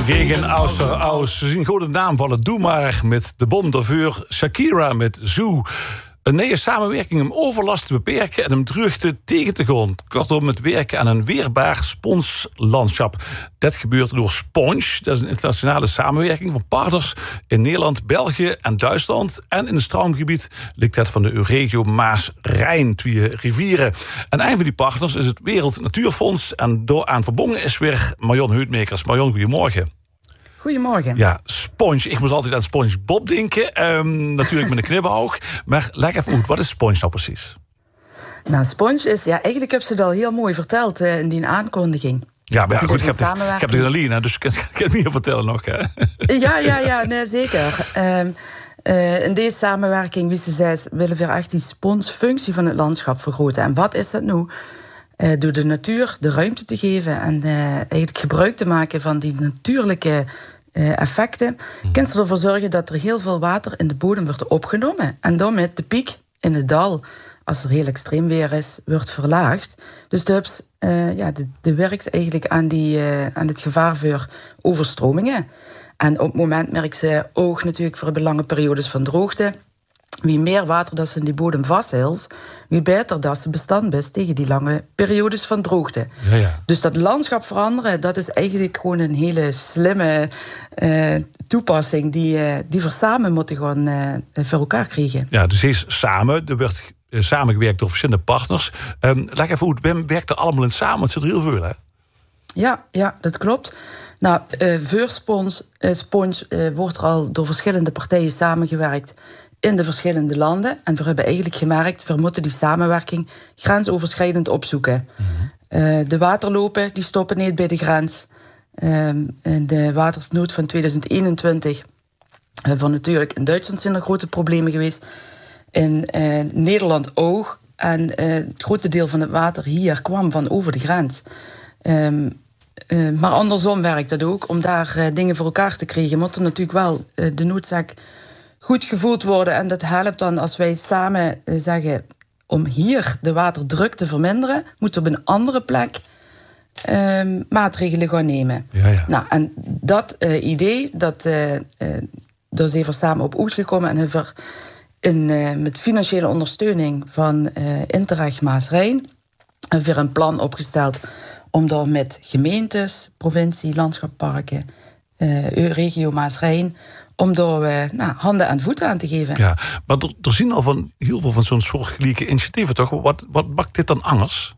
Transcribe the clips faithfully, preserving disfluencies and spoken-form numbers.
Gegen Auster Aus. Ze zien gewoon de naam vallen. Doe maar met de bom daarvoor. Shakira met Zoo. Een nieuwe samenwerking om overlast te beperken en om drukte tegen te gaan. Kortom, het werken aan een weerbaar sponslandschap. Dat gebeurt door Sponge. Dat is een internationale samenwerking van partners in Nederland, België en Duitsland. En in het stroomgebied ligt dat van de Euregio Maas-Rijn, twee rivieren. En een van die partners is het Wereld Natuurfonds. En door aan verbonden is weer Marion Heutmakers. Marion, goedemorgen. Goedemorgen. Ja, Sponge. Ik moest altijd aan SpongeBob denken. Um, natuurlijk met een knipoog. Maar leg even uit, wat is Sponge nou precies? Nou, Sponge is... Ja, eigenlijk heb ze het al heel mooi verteld uh, in die aankondiging. Ja, maar ja, goed, ik heb, de, ik heb de adrenaline, dus ik kan, ik kan meer vertellen nog. Hè? Ja, ja, ja, nee, zeker. Um, uh, in deze samenwerking, wie ze zei, willen we echt die sponsfunctie van het landschap vergroten. En wat is dat nu? Uh, door de natuur de ruimte te geven en uh, eigenlijk gebruik te maken van die natuurlijke uh, effecten, hmm. kan ze ervoor zorgen dat er heel veel water in de bodem wordt opgenomen. En daarmee de piek in het dal, als er heel extreem weer is, wordt verlaagd. Dus de, uh, ja, de, de werkt eigenlijk aan, die, uh, aan het gevaar voor overstromingen. En op het moment merkt ze ook natuurlijk voor de lange periodes van droogte. Wie meer water dat ze in die bodem vasthoudt, wie beter dat ze bestand is tegen die lange periodes van droogte. Ja, ja. Dus dat landschap veranderen, dat is eigenlijk gewoon een hele slimme uh, toepassing die, uh, die we samen moeten gaan uh, voor elkaar krijgen. Ja, dus is samen, er wordt uh, samengewerkt door verschillende partners. Um, leg even hoe het werkt er allemaal in samen, het zit er heel veel, hè? Ja, ja, dat klopt. Nou, uh, voor Sponge, uh, Sponge uh, wordt er al door verschillende partijen samengewerkt in de verschillende landen. En we hebben eigenlijk gemerkt, we moeten die samenwerking grensoverschrijdend opzoeken. Mm-hmm. Uh, de waterlopen die stoppen niet bij de grens. Uh, de watersnood van tweeduizend eenentwintig. Uh, van natuurlijk in Duitsland zijn er grote problemen geweest. In uh, Nederland ook. En uh, het grote deel van het water hier kwam van over de grens. Um, uh, maar andersom werkt dat ook. Om daar uh, dingen voor elkaar te krijgen, moet er natuurlijk wel uh, de noodzaak goed gevoeld worden. En dat helpt dan als wij samen uh, zeggen, om hier de waterdruk te verminderen, moeten we op een andere plek uh, maatregelen gaan nemen. Ja, ja. Nou, en dat uh, idee, dat uh, uh, daar zijn we samen op oes gekomen en hebben we in, uh, met financiële ondersteuning van uh, Interreg Maas-Rijn hebben we een plan opgesteld om daar met gemeentes, provincie, landschapparken, uh, regio Maas-Rijn, om daar uh, nou, handen en voeten aan te geven. Ja, maar er, er zien al van heel veel van zo'n soortgelijke initiatieven, toch? Wat, wat maakt dit dan anders?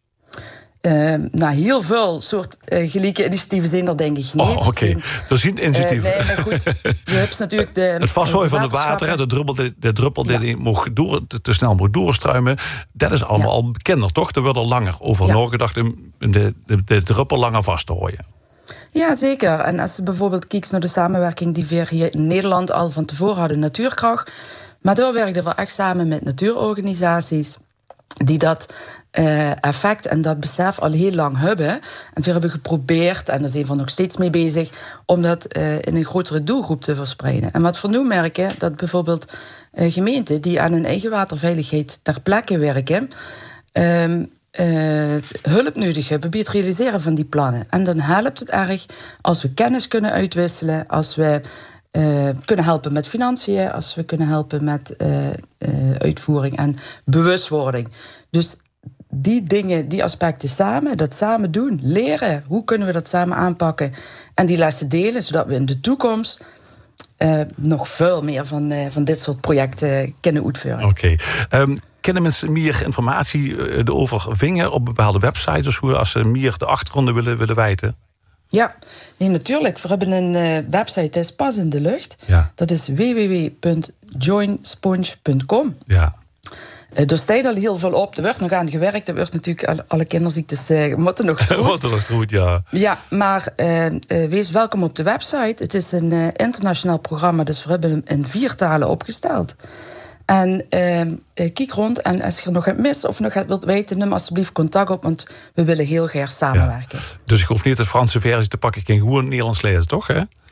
Uh, nou, heel veel soort uh, gelijke initiatieven zijn er denk ik niet. Oh, oké. Okay. Er zijn initiatieven. Uh, nee, maar goed. Je hebt natuurlijk de... Het vastgooien van het water, hè, de druppel, de, de druppel die ja. mocht door, te, te snel moet doorstruimen. Dat is allemaal ja. al bekender, toch? Er wordt al langer over ja. nagedacht om de, de, de druppel langer vast te gooien. Ja, zeker. En als je bijvoorbeeld kijkt naar de samenwerking die we hier in Nederland al van tevoren hadden, Natuurkracht. Maar daar werkten we echt samen met natuurorganisaties die dat uh, effect en dat besef al heel lang hebben. En we hebben geprobeerd, en daar zijn we nog steeds mee bezig, om dat uh, in een grotere doelgroep te verspreiden. En wat we nu merken, dat bijvoorbeeld uh, gemeenten die aan hun eigen waterveiligheid ter plekke werken, Um, Uh, hulp nodig hebben bij het realiseren van die plannen. En dan helpt het erg als we kennis kunnen uitwisselen, als we uh, kunnen helpen met financiën, als we kunnen helpen met uh, uh, uitvoering en bewustwording. Dus die dingen, die aspecten samen, dat samen doen, leren. Hoe kunnen we dat samen aanpakken? En die lessen delen, zodat we in de toekomst uh, nog veel meer van, uh, van dit soort projecten kunnen uitvoeren. Oké. Okay. Um... Kennen mensen meer informatie erover vingen op bepaalde websites, dus hoe als ze meer de achtergronden willen, willen weten? Ja, nee, natuurlijk. We hebben een uh, website, dat is pas in de lucht. Ja. Dat is w w w punt join sponge punt com. Ja. Uh, er staat al heel veel op. Er wordt nog aan gewerkt. Er wordt natuurlijk alle, alle kinderziektes uh, moeten nog goed. Moeten nog goed, ja. Ja, maar uh, uh, wees welkom op de website. Het is een uh, internationaal programma, dus we hebben hem in vier talen opgesteld. En uh, kijk rond en als je nog hebt mis of nog wilt weten, neem alsjeblieft contact op, want we willen heel graag samenwerken. Ja. Dus ik hoef niet de Franse versie te pakken, ik kan gewoon Nederlands lezen, toch? Hè?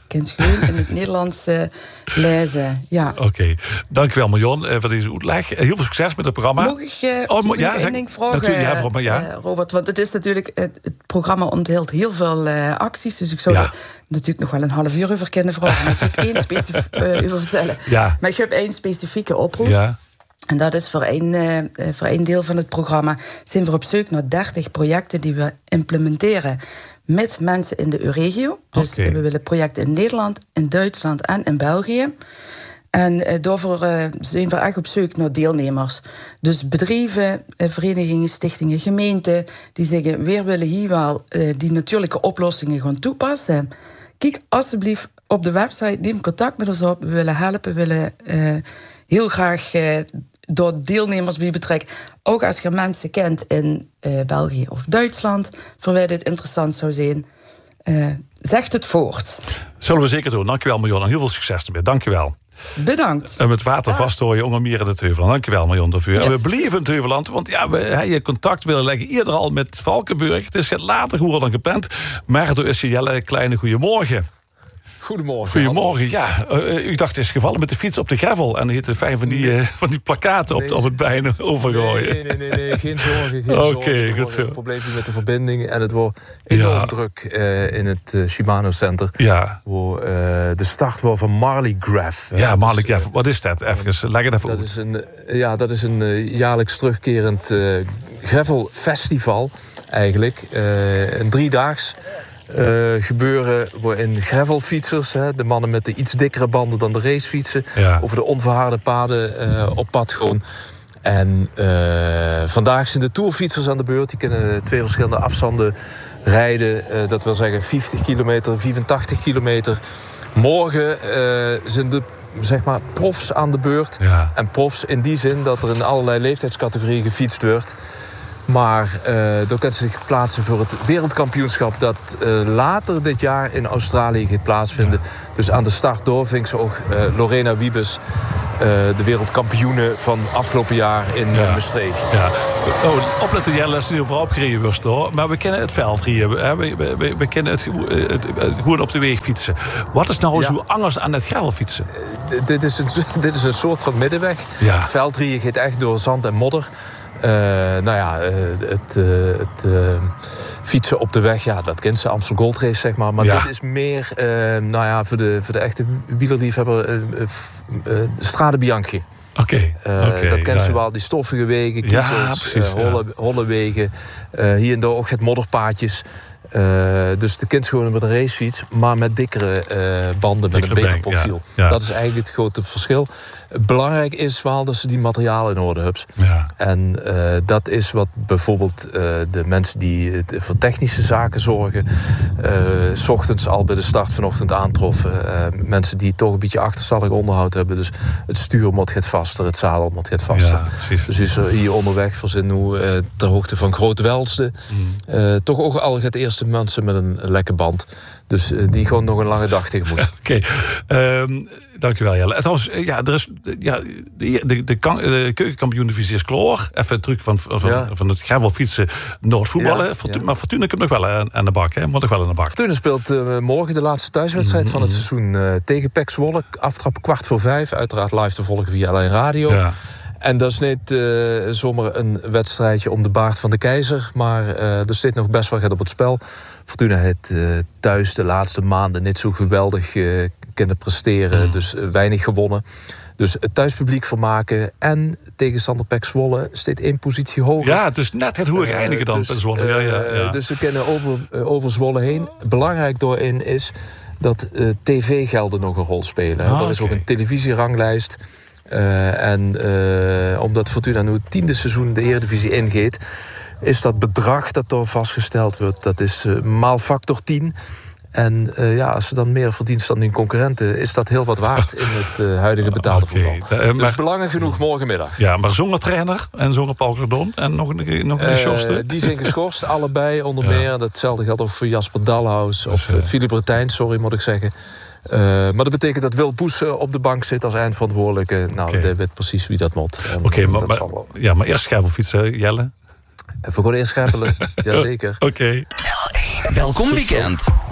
kunt gewoon in het Nederlands uh, lezen. Ja. Oké, okay. Dankjewel Marion uh, voor deze uitleg. Uh, heel veel succes met het programma. Mag ik uh, oh, mo- ja, één ding vragen, ja, voor, ja. uh, Robert? Want het is natuurlijk, het, het programma onthult heel veel uh, acties. Dus ik zou ja. er natuurlijk nog wel een half uur over kunnen vragen. Maar ik heb één specif- uh, over vertellen. Ja. Maar ik heb één specifieke oproep. Ja. En dat is voor één, uh, voor één deel van het programma zijn we op zoek naar dertig projecten die we implementeren met mensen in de regio. Dus okay. we willen projecten in Nederland, in Duitsland en in België. En uh, daarvoor uh, zijn we echt op zoek naar deelnemers. Dus bedrijven, uh, verenigingen, stichtingen, gemeenten die zeggen, we willen hier wel uh, die natuurlijke oplossingen gaan toepassen. Kijk alsjeblieft op de website, neem contact met ons op. We willen helpen, we willen uh, heel graag uh, door deelnemers bij betrekken. Ook als je mensen kent in uh, België of Duitsland, voor wie dit interessant zou zijn, uh, zegt het voort. Zullen we zeker doen. Dankjewel Marion en heel veel succes ermee. Dankjewel. Bedankt. En met water vast hoor je onder meer in het Heuveland. Dankjewel Marion daarvoor. Yes. En we blijven in het Heuveland, want ja, we hebben contact willen leggen eerder al met Valkenburg. Het is later geworden dan gepland. Maar door is Jelle Kleine goedemorgen. Goedemorgen. Goedemorgen, ja. Uh, u dacht het is gevallen met de fiets op de gravel. En er zitten vijf van die, uh, van die plakkaten op, nee, op het bein overgooien. Nee, nee, nee, nee, geen zorgen. Oké, okay, goed zo. Een probleem met de verbinding. En het wordt enorm ja. druk uh, in het uh, Shimano Center. Ja. Waar uh, de start wordt van Marley Graf. Ja, Marley Graf. Wat is dat? Even, leg het even dat uit. Is een, ja, dat is een uh, jaarlijks terugkerend uh, gravelfestival eigenlijk. Uh, een driedaags. Uh, gebeuren waarin gravelfietsers, hè, de mannen met de iets dikkere banden dan de racefietsen, ja. over de onverharde paden uh, op pad gaan. En uh, vandaag zijn de tourfietsers aan de beurt. Die kunnen twee verschillende afstanden rijden. Uh, dat wil zeggen vijftig kilometer, vierentachtig kilometer. Morgen uh, zijn de zeg maar profs aan de beurt. Ja. En profs in die zin dat er in allerlei leeftijdscategorieën gefietst wordt. Maar uh, dan kunnen ze zich plaatsen voor het wereldkampioenschap dat uh, later dit jaar in Australië gaat plaatsvinden. Ja. Dus aan de start doorvinkt ze ook uh, Lorena Wiebes, uh, de wereldkampioene van afgelopen jaar in ja. Maastricht. Ja. Oh, opletten, Jelle, is niet overal opgereden wordt hoor. Maar we kennen het veld hier. Hè? We, we, we, we kennen het, het, het, het gewoon op de weg fietsen. Wat is nou ja. zo anders aan het gravelfietsen? Uh, dit, is een, dit is een soort van middenweg. Ja. Het veldrieën gaat echt door zand en modder. Uh, nou ja, uh, het, uh, het uh, fietsen op de weg, ja, dat kent ze, Amstel Gold Race, zeg maar. Maar ja. dit is meer, uh, nou ja, voor de, voor de echte wielerliefhebber, uh, uh, uh, Strade Bianchi. Oké. Okay. Uh, okay. Dat kent ja, ze wel, die stoffige wegen, kiezels, ja, precies, uh, holle, ja. holle wegen. Uh, hier en daar ook het modderpaadjes. Uh, dus de kind gewoon met een racefiets, maar met dikkere uh, banden, met dikkere een beter profiel. Ja, ja. Dat is eigenlijk het grote verschil. Belangrijk is wel dat ze die materialen in orde hebben. Ja. En uh, dat is wat bijvoorbeeld uh, de mensen die voor technische zaken zorgen, uh, 's ochtends al bij de start vanochtend aantroffen. Uh, mensen die toch een beetje achterstallig onderhoud hebben. Dus het stuur moet het vaster, het zadel moet het vaster. Ja, dus is er hier onderweg verzin hoe uh, ter hoogte van Groot Welsde mm. uh, toch ook al het eerste mensen met een lekke band. Dus uh, die gewoon nog een lange dag tegemoet. Oké, okay. um, dankjewel Jelle. Trouwens, ja, er is, ja, de, de, de, de keukenkampioen-divisie is klaar. Even terug van, van, ja. van het gravelfietsen naar het voetballen. Ja, Fortuna, ja. Maar Fortuna komt nog wel aan, aan de bak, hè? Moet nog wel aan de bak. Fortuna speelt uh, morgen de laatste thuiswedstrijd mm-hmm. van het seizoen uh, tegen P E C Zwolle. Aftrap kwart voor vijf. Uiteraard live te volgen via L N Radio. Ja. En dat is niet uh, zomaar een wedstrijdje om de baard van de keizer. Maar uh, er zit nog best wel wat op het spel. Fortuna heeft uh, thuis de laatste maanden niet zo geweldig uh, kunnen presteren. Mm. Dus uh, weinig gewonnen. Dus het thuispubliek vermaken en tegenstander P E C Zwolle steekt één positie hoger. Ja, het is net het hoe uh, eindigen dan. Dus, Zwolle. Ja, ja, ja. Uh, dus ze kunnen over, uh, over Zwolle heen. Belangrijk doorin is dat uh, tv-gelden nog een rol spelen. Ah, er is okay. ook een televisieranglijst. Uh, en uh, omdat Fortuna nu het tiende seizoen de Eredivisie ingeet, is dat bedrag dat door vastgesteld wordt, dat is uh, maal factor tien. En uh, ja, als ze dan meer verdient dan hun concurrenten, is dat heel wat waard in het uh, huidige betaalde okay. voetbal. Uh, dus maar, belangrijk genoeg morgenmiddag. Ja, maar zonder trainer en zonder Paul Cardon en nog een, nog een uh, geschorste? Die zijn geschorst, allebei onder ja. meer. Datzelfde geldt ook voor Jasper Dalhaus of uh, Philippe Retijn, sorry moet ik zeggen. Uh, maar dat betekent dat Wil Poes uh, op de bank zit als eindverantwoordelijke. Nou, okay. dat weet precies wie dat moet. Oké, okay, maar, maar, ja, maar eerst schavelfietsen, Jelle? Even gewoon eerst schavelen, jazeker. Oké. Okay. L één. Welkom weekend.